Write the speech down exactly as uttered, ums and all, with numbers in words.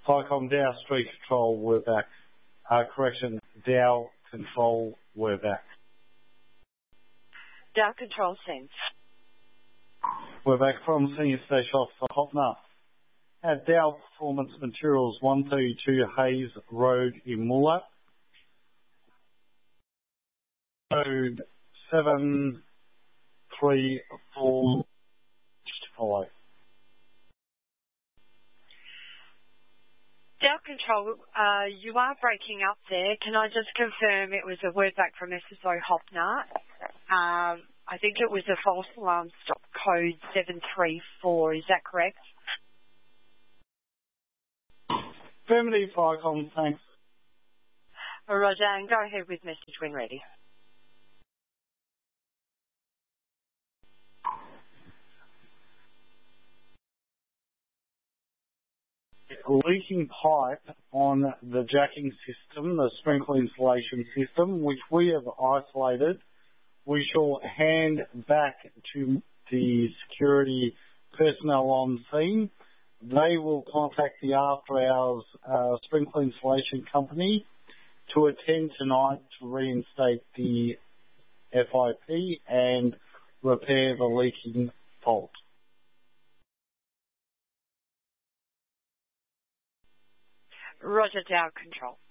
Cycom Dow Street Control, we're back. Uh, correction, Dow Control, we're back. Dow Control Sense. We're back from Senior Station Officer Hopner at Dow Performance Materials, one thirty-two Hayes Road in Moola. Code seven three four to follow. Dow Control, uh, you are breaking up there. Can I just confirm it was a word back from S S O Hopner? Um, I think it was a false alarm stop code seven three four. Is that correct? Affirmative, Cycom, thanks. Roger, and go ahead with message when ready. Leaking pipe on the jacking system, the sprinkler installation system, which we have isolated. We shall hand back to the security personnel on scene. They will contact the after hours uh, sprinkler installation company to attend tonight to reinstate the F I P and repair the leaking fault. Roger, Dow Control.